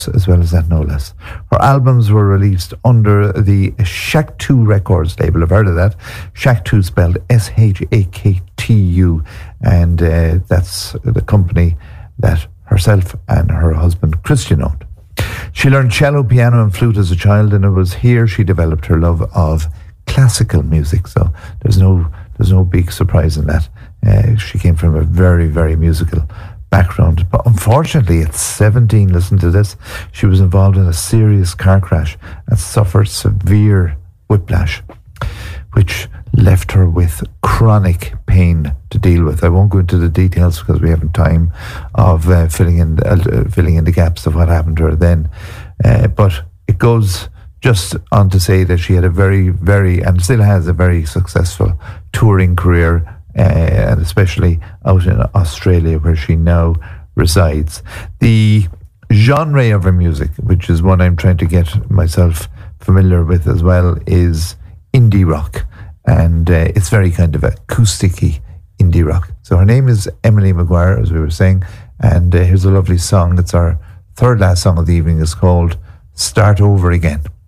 as well as that, no less. Her albums were released under the Shaktu Records label. I've heard of that. Shaktu spelled Shaktu, and that's the company that herself and her husband Christian owned. She learned cello, piano and flute as a child, and it was here she developed her love of classical music. So there's no big surprise in that. She came from a very, very musical background, but unfortunately at 17, listen to this, she was involved in a serious car crash and suffered severe whiplash, which left her with chronic pain to deal with. I won't go into the details because we haven't time of filling in the gaps of what happened to her then, but it goes just on to say that she had a very, very, and still has a very successful touring career, and especially out in Australia where she now resides. The genre of her music, which is one I'm trying to get myself familiar with as well, is indie rock, and it's very kind of acoustic-y indie rock. So her name is Emily Maguire, as we were saying, and here's a lovely song. It's our third last song of the evening. It's called Start Over Again.